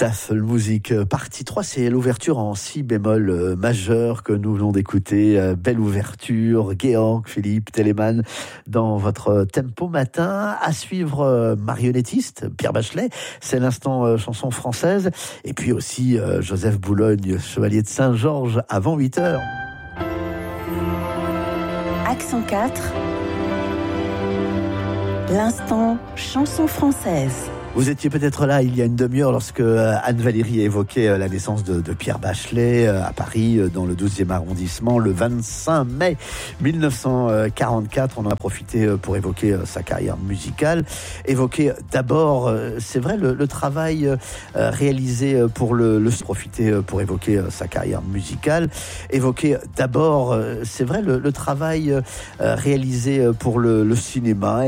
Tafelmusik, partie 3, c'est l'ouverture en si bémol majeur que nous venons d'écouter. Belle ouverture, Georg Philipp Telemann dans votre tempo matin. À suivre, marionnettiste, Pierre Bachelet, c'est l'instant chanson française. Et puis aussi Joseph Boulogne, chevalier de Saint-Georges, avant 8h. Accent 4, l'instant chanson française. Vous étiez peut-être là il y a une demi-heure lorsque Anne-Valérie évoquait la naissance de Pierre Bachelet à Paris, dans le 12e arrondissement, le 25 mai 1944. On en a profité pour évoquer sa carrière musicale. Évoquer d'abord, c'est vrai, le travail réalisé pour profiter pour évoquer sa carrière musicale. Évoquer d'abord, c'est vrai, le travail réalisé pour le cinéma.